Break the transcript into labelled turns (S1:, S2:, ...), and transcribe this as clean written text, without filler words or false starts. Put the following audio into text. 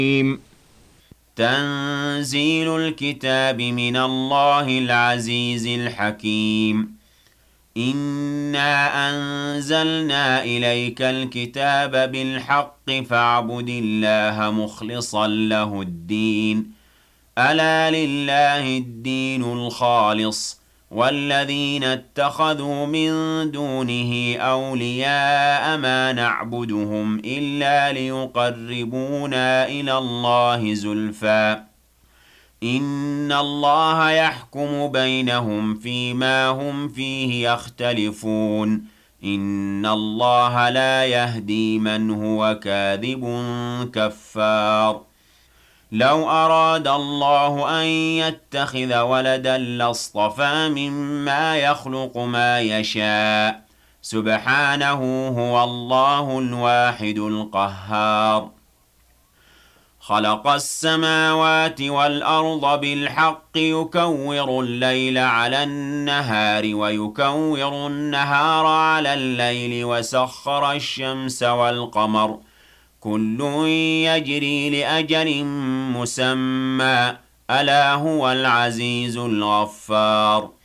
S1: تنزيل الكتاب من الله العزيز الحكيم إنا أنزلنا إليك الكتاب بالحق فاعبد الله مخلصا له الدين ألا لله الدين الخالص والذين اتخذوا من دونه أولياء ما نعبدهم إلا ليقربونا إلى الله زلفى إن الله يحكم بينهم فيما هم فيه يختلفون إن الله لا يهدي من هو كاذب كفار لو أراد الله أن يتخذ ولدا لاصطفى مما يخلق ما يشاء سبحانه هو الله الواحد القهار خلق السماوات والأرض بالحق يكور الليل على النهار ويكور النهار على الليل وسخر الشمس والقمر كل يجري لأجل مسمى ألا هو العزيز الغفار